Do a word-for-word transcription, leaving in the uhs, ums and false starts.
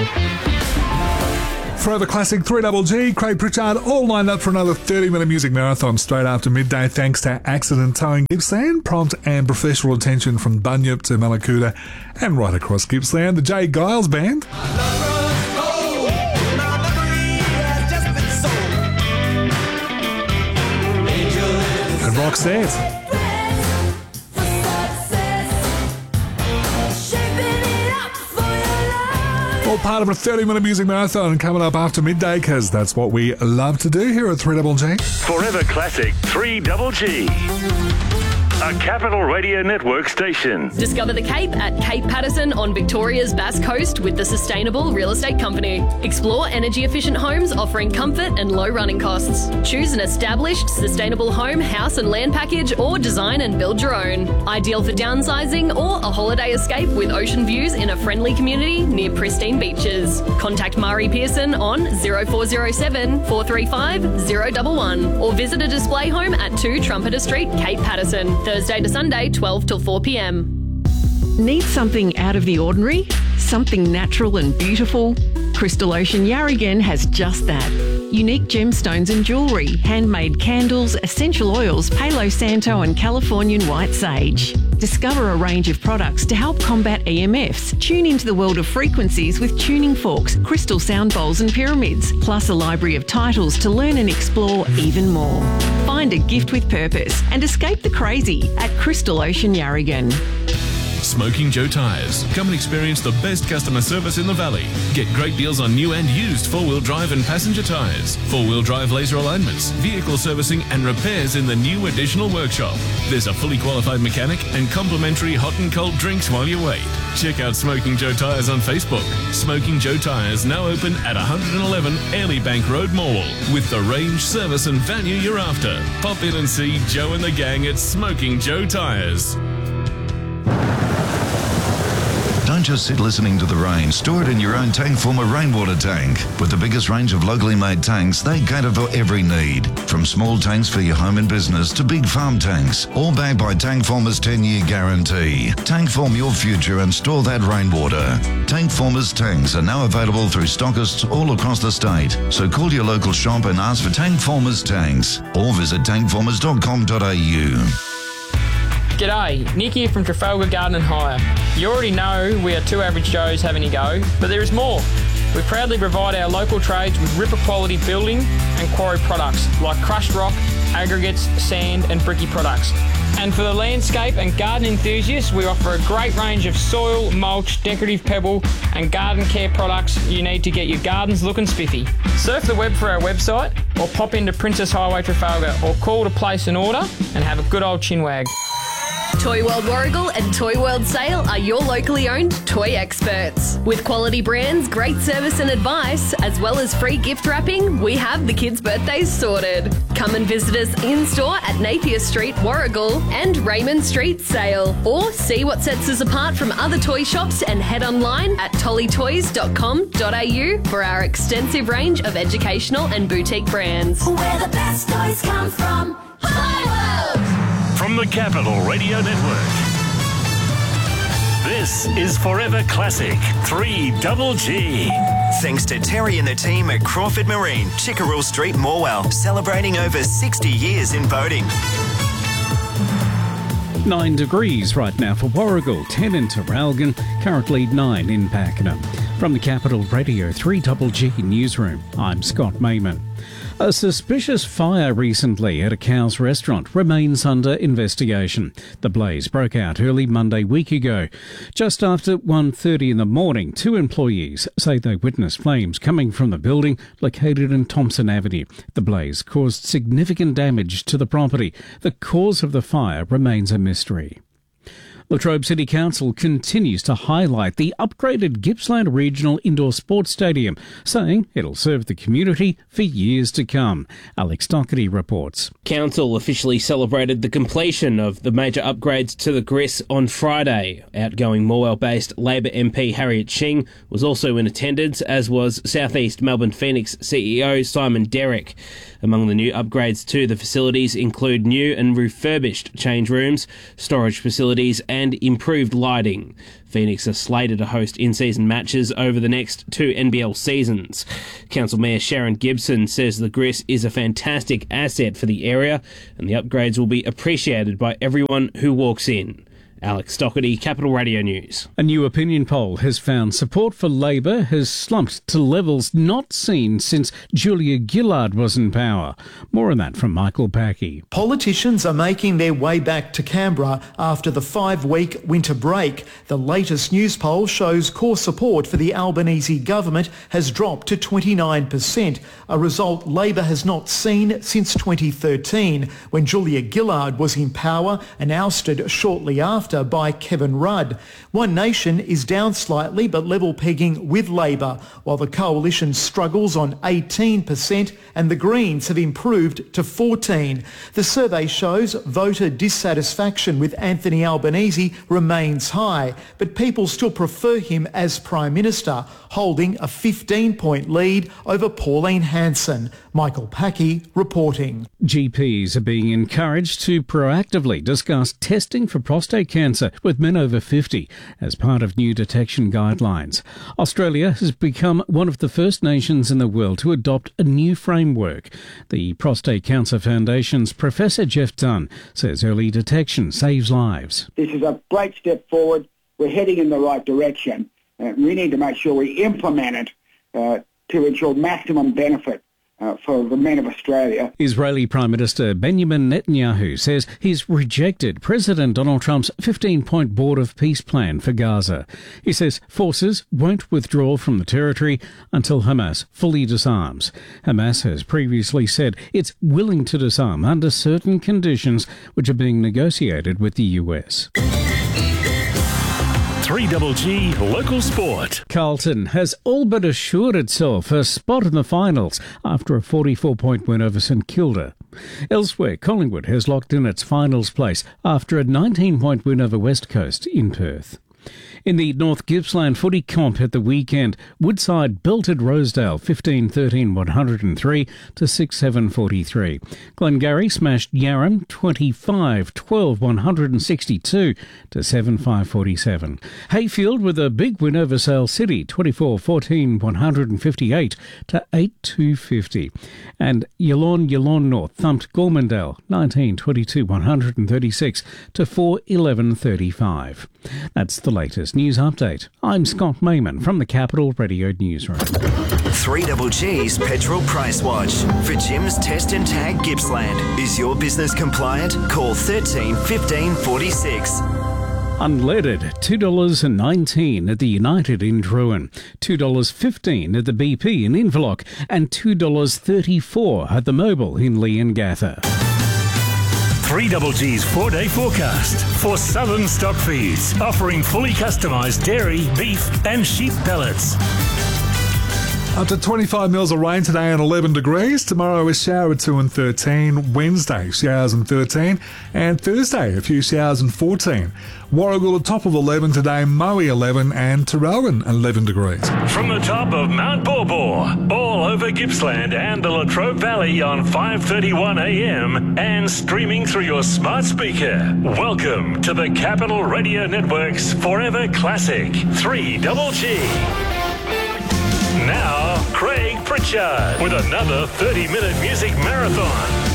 Forever Classic three G G, Craig Pritchard, all lined up for another thirty minute music marathon straight after midday thanks to Accident Towing Gippsland, prompt and professional attention from Bunyip to Malakuta and right across Gippsland, the Jay Giles Band. And Roxette. All part of a thirty minute music marathon coming up after midday, because that's what we love to do here at three G G. Forever Classic three G G. A Capital Radio Network station. Discover the Cape at Cape Patterson on Victoria's Bass Coast with the Sustainable Real Estate Company. Explore energy-efficient homes offering comfort and low running costs. Choose an established, sustainable home, house and land package, or design and build your own. Ideal for downsizing or a holiday escape with ocean views in a friendly community near pristine beaches. Contact Mari Pearson on zero four zero seven, four three five, zero one one or visit a display home at two Trumpeter Street, Cape Patterson. Thursday to Sunday, twelve till four p m. Need something out of the ordinary? Something natural and beautiful? Crystal Ocean Yarragon has just that. Unique gemstones and jewellery, handmade candles, essential oils, Palo Santo and Californian white sage. Discover a range of products to help combat E M Fs. Tune into the world of frequencies with tuning forks, crystal sound bowls and pyramids, plus a library of titles to learn and explore even more. Find a gift with purpose and escape the crazy at Crystal Ocean Yarragon. Smoking Joe Tyres. Come and experience the best customer service in the valley. Get great deals on new and used four-wheel drive and passenger tyres, four-wheel drive laser alignments, vehicle servicing and repairs in the new additional workshop. There's a fully qualified mechanic and complimentary hot and cold drinks while you wait. Check out Smoking Joe Tyres on Facebook. Smoking Joe Tyres now open at one eleven Airliebank Road, Morwell, with the range, service and value you're after. Pop in and see Joe and the gang at Smoking Joe Tyres. Don't just sit listening to the rain. Store it in your own tank former rainwater tank. With the biggest range of locally made tanks, they cater for every need. From small tanks for your home and business to big farm tanks, all backed by Tankformer's ten-year guarantee. Tankform your future and store that rainwater. Tankformer's tanks are now available through stockists all across the state. So call your local shop and ask for Tankformer's tanks or visit tankformers dot com dot a u. G'day, Nick here from Trafalgar Garden and Hire. You already know we are two average Joes having a go, but there is more. We proudly provide our local trades with ripper quality building and quarry products like crushed rock, aggregates, sand and bricky products. And for the landscape and garden enthusiasts, we offer a great range of soil, mulch, decorative pebble and garden care products you need to get your gardens looking spiffy. Surf the web for our website or pop into Princess Highway Trafalgar or call to place an order and have a good old chinwag. Toy World Warragul and Toy World Sale are your locally owned toy experts. With quality brands, great service and advice, as well as free gift wrapping, we have the kids' birthdays sorted. Come and visit us in-store at Napier Street, Warragul and Raymond Street, Sale. Or see what sets us apart from other toy shops and head online at tolly toys dot com dot a u for our extensive range of educational and boutique brands. Where the best toys come from. Hi World! From the Capital Radio Network. This is Forever Classic three G G. Thanks to Terry and the team at Crawford Marine, Chickerell Street, Morwell, celebrating over sixty years in boating. Nine degrees right now for Warragul, ten in Terralgan, currently nine in Pakenham. From the Capital Radio three G G Newsroom, I'm Scott Mayman. A suspicious fire recently at a Cowes restaurant remains under investigation. The blaze broke out early Monday week ago. Just after one thirty in the morning, two employees say they witnessed flames coming from the building located in Thompson Avenue. The blaze caused significant damage to the property. The cause of the fire remains a mystery. Latrobe City Council continues to highlight the upgraded Gippsland Regional Indoor Sports Stadium, saying it'll serve the community for years to come. Alex Doherty reports. Council officially celebrated the completion of the major upgrades to the G R I S on Friday. Outgoing Morwell-based Labor M P Harriet Shing was also in attendance, as was South East Melbourne Phoenix C E O Simon Derrick. Among the new upgrades to the facilities include new and refurbished change rooms, storage facilities and improved lighting. Phoenix are slated to host in-season matches over the next two N B L seasons. Council Mayor Sharon Gibson says the Gris is a fantastic asset for the area and the upgrades will be appreciated by everyone who walks in. Alex Doherty, Capital Radio News. A new opinion poll has found support for Labor has slumped to levels not seen since Julia Gillard was in power. More on that from Michael Packey. Politicians are making their way back to Canberra after the five-week winter break. The latest news poll shows core support for the Albanese government has dropped to twenty-nine percent, a result Labor has not seen since twenty thirteen, when Julia Gillard was in power and ousted shortly after by Kevin Rudd. One Nation is down slightly but level pegging with Labor, while the coalition struggles on eighteen percent and the Greens have improved to fourteen. The survey shows voter dissatisfaction with Anthony Albanese remains high, but people still prefer him as Prime Minister, holding a fifteen-point lead over Pauline Hanson. Michael Packey reporting. G Ps are being encouraged to proactively discuss testing for prostate cancer with men over fifty as part of new detection guidelines. Australia has become one of the first nations in the world to adopt a new framework. The Prostate Cancer Foundation's Professor Jeff Dunn says early detection saves lives. This is a great step forward. We're heading in the right direction. Uh, we need to make sure we implement it uh, to ensure maximum benefit Uh, for the men of Australia. Israeli Prime Minister Benjamin Netanyahu says he's rejected President Donald Trump's fifteen-point Board of Peace plan for Gaza. He says forces won't withdraw from the territory until Hamas fully disarms. Hamas has previously said it's willing to disarm under certain conditions which are being negotiated with the U S. three G G Local Sport. Carlton has all but assured itself a spot in the finals after a forty-four-point win over St Kilda. Elsewhere, Collingwood has locked in its finals place after a nineteen-point win over West Coast in Perth. In the North Gippsland footy comp at the weekend, Woodside belted Rosedale fifteen thirteen one hundred three to six seven forty-three. Glengarry smashed Yarram twenty-five twelve one hundred sixty-two to seven five forty-seven. Hayfield with a big win over Sale City twenty-four fourteen one hundred fifty-eight to eight two fifty. And Yalon Yalon North thumped Gormandale nineteen twenty-two one hundred thirty-six to four eleven thirty-five. That's the latest news update. I'm Scott Mayman from the Capital Radio Newsroom. three G G's Petrol Price Watch. For Jim's Test and Tag Gippsland. Is your business compliant? Call thirteen fifteen forty-six. Unleaded, two dollars nineteen at the United in Druin, two dollars fifteen at the B P in Inverloch, and two dollars thirty-four at the Mobil in Leongatha. three G G's four-day forecast for Southern Stockfeeds, offering fully customised dairy, beef and sheep pellets. Up to twenty-five mils of rain today and eleven degrees. Tomorrow a shower at two and thirteen. Wednesday, showers and thirteen. And Thursday, a few showers and fourteen. Warragul, a top of eleven today. Moe, eleven. And Terrelgan, eleven degrees. From the top of Mount Borbor, all over Gippsland and the Latrobe Valley on five thirty-one a m and streaming through your smart speaker. Welcome to the Capital Radio Network's Forever Classic three G G. Now, Craig Pritchard with another thirty-minute music marathon.